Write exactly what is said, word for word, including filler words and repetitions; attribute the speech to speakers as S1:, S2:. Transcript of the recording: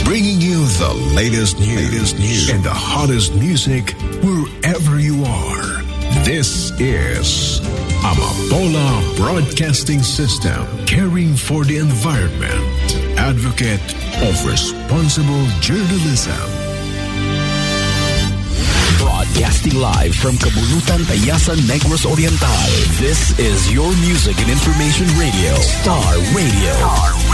S1: bringing you the latest news, latest news and the hottest music wherever you are. This is Amapola Broadcasting System, caring for the environment, advocate of responsible journalism.
S2: Broadcasting live from Kabulutan, Tayasan, Negros Oriental. This is your music and information radio, Star Radio. Star Radio.